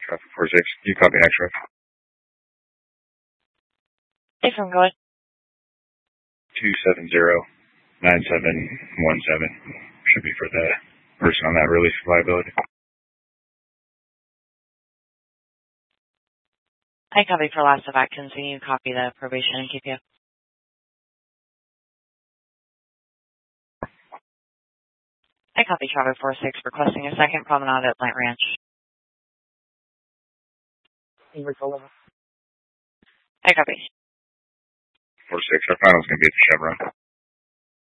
Traffic 46. You copy next, ref. Hey, from go ahead. 270-9717. Should be for the person on that release of liability. I copy for last of Atkins, and you copy the probation and keep you. I copy Traffic 46 requesting a second promenade at Plant Ranch. I copy. 46. Our final's going to be at the Chevron.